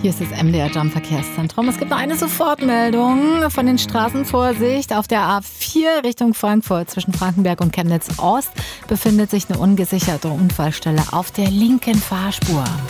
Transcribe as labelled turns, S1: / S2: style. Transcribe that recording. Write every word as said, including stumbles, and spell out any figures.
S1: Hier ist das M D R Jump Verkehrszentrum. Es gibt noch eine Sofortmeldung von den Straßen. Vorsicht, auf der A vier Richtung Frankfurt zwischen Frankenberg und Chemnitz Ost befindet sich eine ungesicherte Unfallstelle auf der linken Fahrspur.